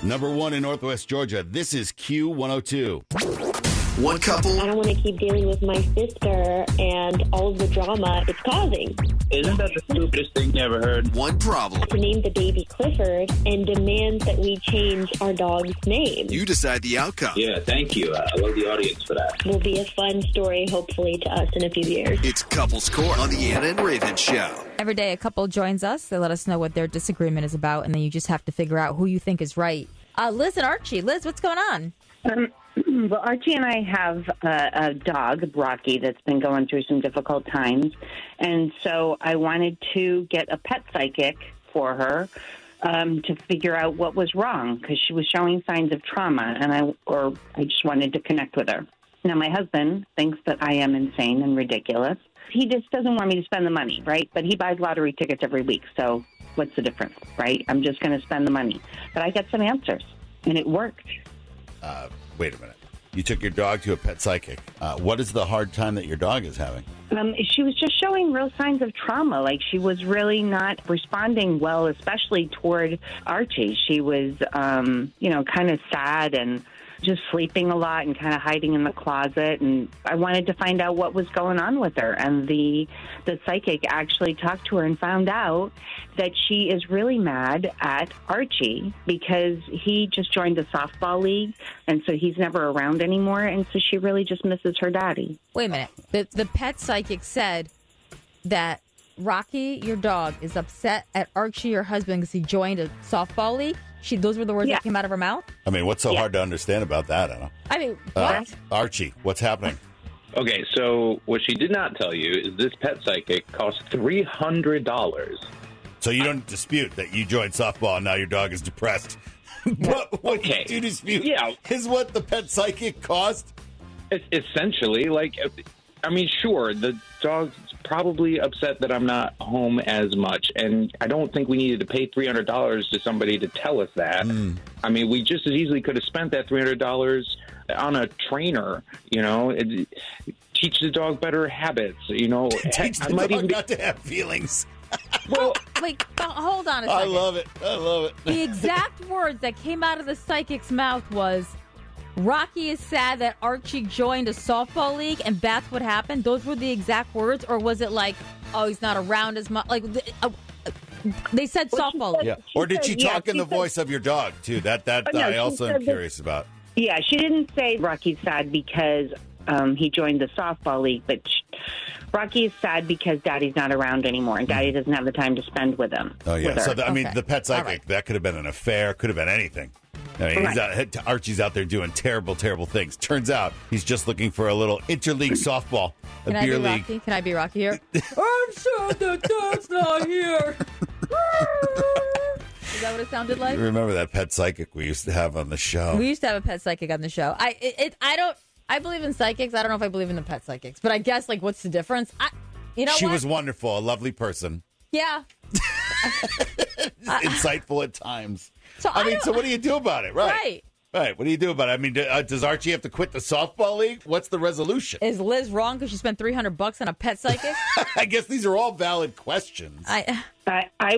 Number one in Northwest Georgia. This is Q102. One couple. I don't want to keep dealing with my sister and all of the drama it's causing. Isn't that the stupidest thing you ever heard? One problem. To name the baby Clifford and demands that we change our dog's name. You decide the outcome. Yeah, thank you. I love the audience for that. Will be a fun story, hopefully, to us in a few years. It's Couples Court on the Anna and Raven Show. Every day a couple joins us. They let us know what their disagreement is about, and then you just have to figure out who you think is right. Liz and Archie. Liz, what's going on? Well, Archie and I have a dog, Rocky, that's been going through some difficult times. And so I wanted to get a pet psychic for her to figure out what was wrong because she was showing signs of trauma, and I just wanted to connect with her. Now, my husband thinks that I am insane and ridiculous. He just doesn't want me to spend the money, right? But he buys lottery tickets every week, so what's the difference, right? I'm just going to spend the money. But I got some answers, and it worked. Wait a minute. You took your dog to a pet psychic. What is the hard time that your dog is having? She was just showing real signs of trauma. Like, she was really not responding well, especially toward Archie. She was, kind of sad and just sleeping a lot and kind of hiding in the closet. And I wanted to find out what was going on with her. And the psychic actually talked to her and found out that she is really mad at Archie because he just joined the softball league, and so he's never around anymore, and so she really just misses her daddy. Wait a minute. The pet psychic said that Rocky, your dog, is upset at Archie, your husband, because he joined a softball league? Those were the words that came out of her mouth? I mean, what's so hard to understand about that, Anna? I mean, what? Archie, what's happening? Okay, so what she did not tell you is this pet psychic cost $300. So you don't dispute that you joined softball and now your dog is depressed. But what you do dispute is what the pet psychic cost? Essentially, sure, the dog's probably upset that I'm not home as much, and I don't think we needed to pay $300 to somebody to tell us that. I mean, we just as easily could have spent that $300 on a trainer, teach the dog better habits, Teach the dog not to have feelings. Well, wait, hold on a second. I love it. The exact words that came out of the psychic's mouth was, Rocky is sad that Archie joined a softball league, and that's what happened? Those were the exact words? Or was it like, oh, he's not around as much? Like, they said softball league. Yeah. Or did she talk in the voice of your dog, too? That I also am curious about. Yeah, she didn't say Rocky's sad because he joined the softball league, but Rocky is sad because Daddy's not around anymore, and Daddy doesn't have the time to spend with him. Oh, yeah. So, Okay. the pet psychic, that could have been an affair, could have been anything. I mean, Archie's out there doing terrible, terrible things. Turns out he's just looking for a little interleague softball, beer league. Rocky? Can I be Rocky here? I'm sad that Dad's not here. Is that what it sounded like? Remember that pet psychic we used to have on the show? We used to have a pet psychic on the show. I believe in psychics. I don't know if I believe in the pet psychics, but I guess, what's the difference? She was wonderful, a lovely person. Yeah. Insightful at times. So what do you do about it? Right. What do you do about it? I mean, does Archie have to quit the softball league? What's the resolution? Is Liz wrong because she spent $300 on a pet psychic? I guess these are all valid questions. I